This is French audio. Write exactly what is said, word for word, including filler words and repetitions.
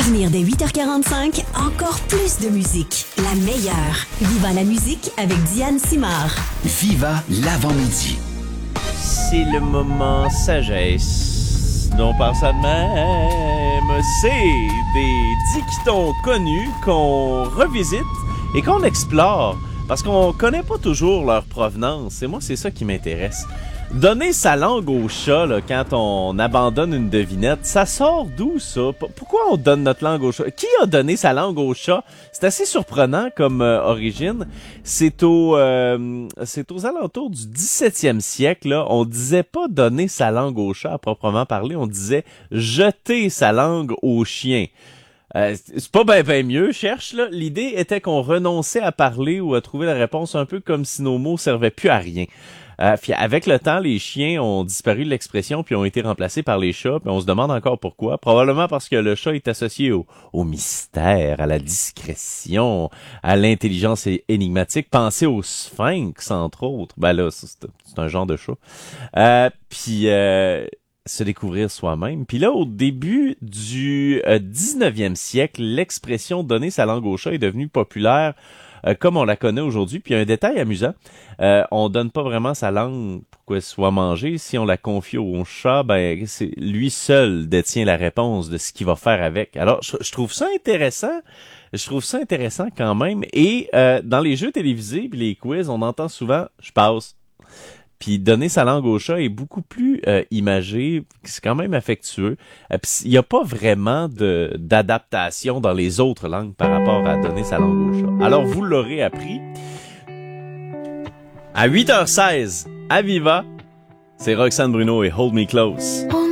venir dès huit heures quarante-cinq, encore plus de musique. La meilleure. Viva la musique avec Diane Simard. Viva l'avant-midi. C'est le moment sagesse. Non, pas ça de même. C'est des dictons connus qu'on revisite et qu'on explore parce qu'on connaît pas toujours leur provenance. Et moi, c'est ça qui m'intéresse. Donner sa langue au chat là, quand on abandonne une devinette, ça sort d'où ça? P- Pourquoi on donne notre langue au chat? Qui a donné sa langue au chat? C'est assez surprenant comme euh, origine. C'est au euh, c'est aux alentours du dix-septième siècle. Là. On disait pas donner sa langue au chat à proprement parler, on disait jeter sa langue au chien. Euh, c'est pas ben ben mieux, cherche là. L'idée était qu'on renonçait à parler ou à trouver la réponse un peu comme si nos mots servaient plus à rien. Euh, puis avec le temps, les chiens ont disparu de l'expression puis ont été remplacés par les chats. Puis on se demande encore pourquoi. Probablement parce que le chat est associé au, au mystère, à la discrétion, à l'intelligence énigmatique. Pensez au sphinx, entre autres. Ben là, c'est, c'est un genre de chat. Euh, puis... Euh, se découvrir soi-même. Puis là, au début du euh, dix-neuvième siècle, l'expression « donner sa langue au chat » est devenue populaire euh, comme on la connaît aujourd'hui. Puis il y a un détail amusant, euh, on donne pas vraiment sa langue pour qu'elle soit mangée. Si on la confie au chat, ben c'est lui seul détient la réponse de ce qu'il va faire avec. Alors, je, je trouve ça intéressant. Je trouve ça intéressant quand même. Et euh, dans les jeux télévisés puis les quiz, on entend souvent « je passe ». Puis donner sa langue au chat est beaucoup plus euh, imagé, c'est quand même affectueux. Euh, puis il n'y a pas vraiment de d'adaptation dans les autres langues par rapport à donner sa langue au chat. Alors vous l'aurez appris. À huit heures seize, à Viva, c'est Roxane Bruno et Hold Me Close.